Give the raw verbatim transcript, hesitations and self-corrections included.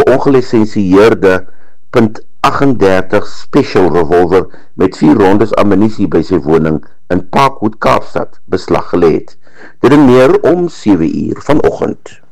ongelisensieerde punt agt special revolver met vier rondes ammunisie by sy woning in Parkwood, Kaapstad beslag gelê het. Dit en meer om sewe uur vanoggend.